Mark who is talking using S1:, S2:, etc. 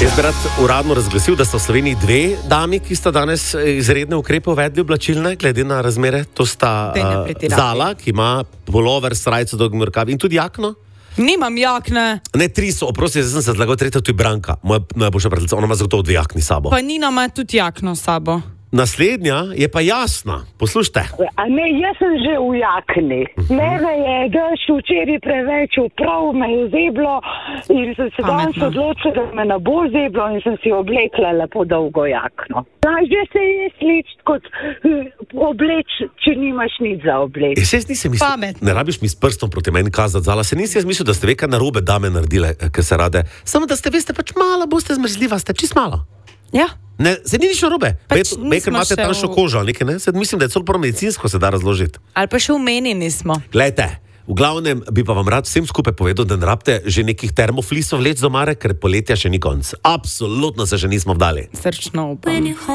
S1: Jaz bi rad uradno razglasil, da sta v Sloveniji dve dami, ki sta danes izredne ukrepe uvedli oblačilne, glede na razmere. To sta Zala, ki ima pulover, srajco, dolgimi rokavi in tudi jakno.
S2: Nimam jakne.
S1: Ne, tri so, oprosti, jaz sem se zlagal, tretja, to je Branka, moja najboljša prijateljica, ona ima zagotovo dve jakni s sabo.
S2: Pa Nina ima tudi jakno s sabo.
S1: Naslednja je pa Jasna, poslušajte.
S3: A ne, jaz sem že v jakni. Mene je dež včeraj preveč prav me je zeblo in sem se danes odločila, da me ne bo zeblo in sem si oblekla lepo dolgo jakno. Lažje se je sličiti kot obleč, če nimaš nič za obleč.
S1: Jaz nisem mislil, ne rabiš mi s prstom proti meni kazati, Zala, se nisi jaz mislil, da ste ve, kaj narobe dame naredile, ker se rade. Samo da ste veste, pač malo boste zmrzljiva, ste čist malo.
S2: Ja.
S1: Ne, se ni nič narobe. Ker imate tanjšo kožo, nekaj, ne? Mislim, da je celo medicinsko se da razložiti.
S2: Ali pa še umenjeni smo.
S1: Glejte, v glavnem bi pa vam rad vsem skupaj povedal, da ne rabite že nekih termoflisov vleč z omare, ker poletja še ni konc. Absolutno se še nismo vdali.
S2: Srčno upam.